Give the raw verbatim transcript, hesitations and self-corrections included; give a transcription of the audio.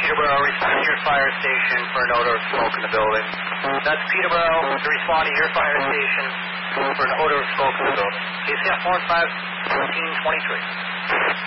Peterborough, respond to your fire station for an odor of smoke in the building. That's Peterborough to respond to your fire station for an odor of smoke in the building. K C F four five, fourteen twenty-three.